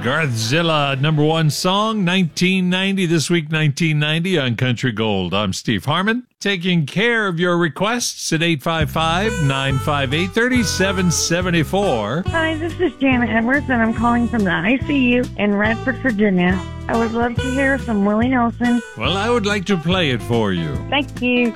Garthzilla, number one song, 1990, this week 1990 on Country Gold. I'm Steve Harmon, taking care of your requests at 855-958-3774. Hi, this is Janet Edwards, and I'm calling from the ICU in Radford, Virginia. I would love to hear some Willie Nelson. Well, I would like to play it for you. Thank you.